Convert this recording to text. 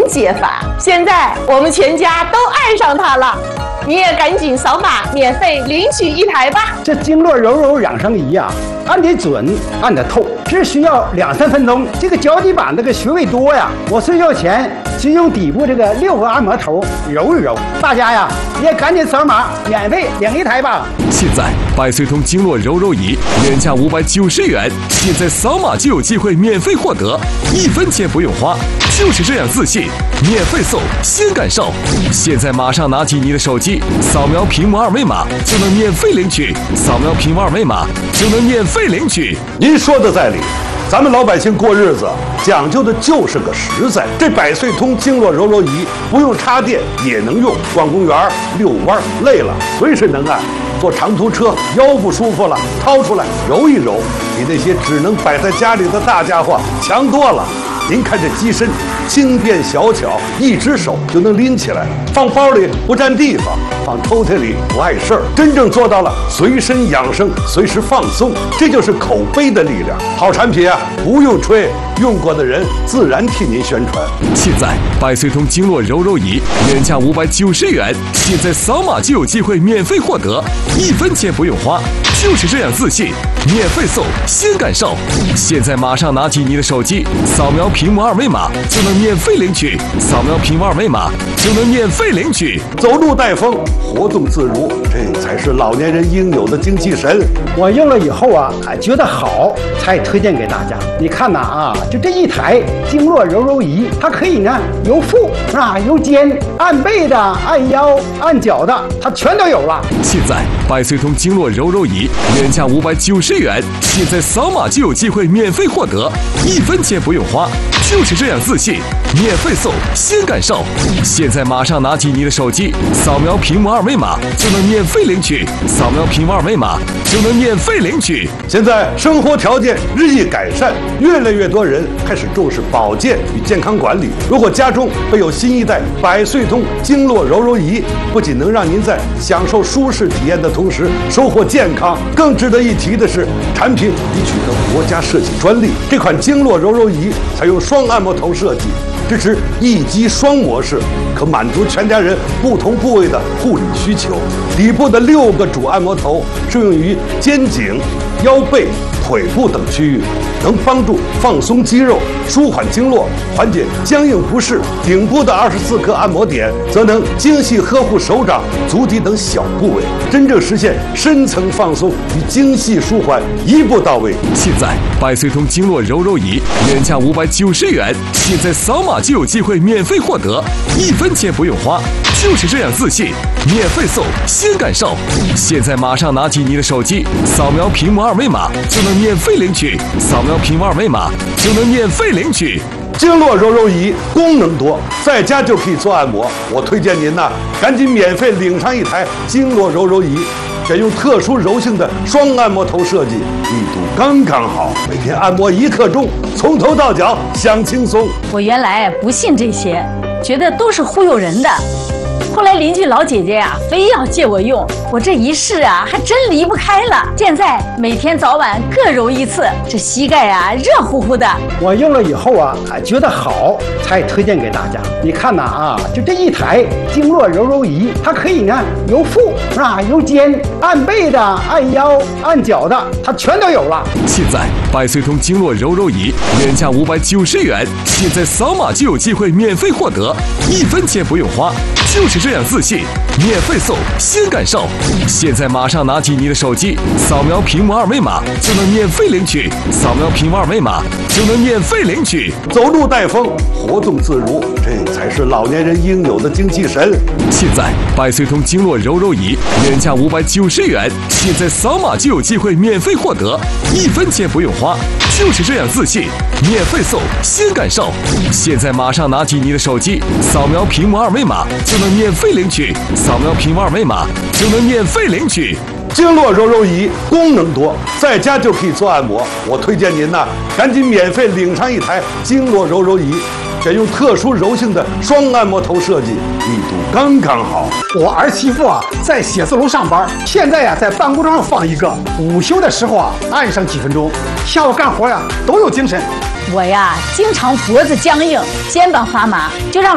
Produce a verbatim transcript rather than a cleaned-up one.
解法，现在我们全家都爱上它了。你也赶紧扫码免费领取一台吧！ 这经络柔柔养生仪呀，按得准，按得透，只需要两三分钟。这个脚底板这个穴位多呀，我睡觉前就用底部这个六个按摩头揉一揉。大家呀，也赶紧扫码免费领一台吧！ 现在百岁通经络柔柔仪原价五百九十元，现在扫码就有机会免费获得，一分钱不用花，就是这样自信，免费送，先感受。现在马上拿起你的手机，扫描屏幕二维码就能免费领取，扫描屏幕二维码就能免费领取。 您说的在理，咱们老百姓过日子讲究的就是个实在。这百岁通经络柔柔仪不用插电也能用，逛公园遛弯累了随时能按。坐长途车腰不舒服了，掏出来揉一揉，比那些只能摆在家里的大家伙强多了。您看这机身轻便小巧，一只手就能拎起来，放包里不占地方，放抽屉里不碍事儿，真正做到了随身养生，随时放松，这就是口碑的力量。好产品啊，不用吹，用过的人自然替您宣传。 现在百岁通经络柔柔仪原价五百九十元，现在扫码就有机会免费获得，一分钱不用花，就是这样自信，免费送，先感受。现在马上拿起你的手机，扫描屏幕二维码就能免费领取，扫描屏幕二维码就能免费领取。 走路带风，活动自如，这才是老年人应有的精气神。 我用了以后啊，觉得好，才推荐给大家。你看呐啊，就这一台经络柔柔仪，它可以呢由腹啊由肩，按背的、按腰、按脚的，它全都有了。 现在百岁通经络柔柔仪原价五百九十元，现在扫码就有机会免费获得，一分钱不用花，就是这样自信，免费送，先感受。现在马上拿起你的手机，扫描屏幕二维码就能免费领取，扫描屏幕二维码就能免费领取。 现在生活条件日益改善，越来越多人开始重视保健与健康管理。如果家中备有新一代百岁通经络柔柔仪，不仅能让您在享受舒适体验的同时收获健康，更值得一提的是，产品已取得国家设计专利。这款经络柔柔仪采用双按摩头设计，支持一机双模式，可满足全家人不同部位的护理需求。底部的六个主按摩头适用于肩颈、腰背、腿部等区域，能帮助放松肌肉、舒缓经络、缓解僵硬不适。顶部的二十四颗按摩点则能精细呵护手掌、足底等小部位，真正实现深层放松与精细舒缓一步到位。 现在百岁通经络柔柔仪原价五百九十元，现在扫码就有机会免费获得，一分钱不用花，就是这样自信，免费送，先感受。现在马上拿起你的手机，扫描屏幕二维码就能免费领取，扫描屏幕二维码就能免费领取。 经络柔柔仪功能多，在家就可以做按摩。我推荐您呐，赶紧免费领上一台经络柔柔仪，选用特殊柔性的双按摩头设计，力度刚刚好，每天按摩一刻钟，从头到脚享轻松。 我原来不信这些，觉得都是忽悠人的。后来邻居老姐姐呀、啊，非要借我用，我这一试啊，还真离不开了。现在每天早晚各揉一次，这膝盖啊热乎乎的。 我用了以后啊，觉得好，才推荐给大家。你看呐啊，就这一台经络柔柔仪，它可以呢由腹啊由肩，按背的、按腰、按脚的，它全都有了。 现在百岁通经络柔柔仪原价五百九十元，现在扫码就有机会免费获得，一分钱不用花，就是这样自信，免费送，先感受。现在马上拿起你的手机，扫描屏幕二维码就能免费领取，扫描屏幕二维码就能免费领取。 走路带风，活动自如，这才是老年人应有的精气神。 现在百岁通经络柔柔仪原价五百九十元，现在扫码就有机会免费获得，一分钱不用花，就是这样自信，免费送，先感受。现在马上拿起你的手机，扫描屏幕二维码就能免费领取，扫描屏幕二维码就能免费领取。 经络柔柔仪功能多，在家就可以做按摩。我推荐您呐，赶紧免费领上一台经络柔柔仪，选用特殊柔性的双按摩头设计，力度刚刚好。 我儿媳妇啊，在写字楼上班，现在呀、啊，在办公桌上放一个，午休的时候啊，按上几分钟，下午干活呀、啊、都有精神。 我呀，经常脖子僵硬、肩膀发麻，就让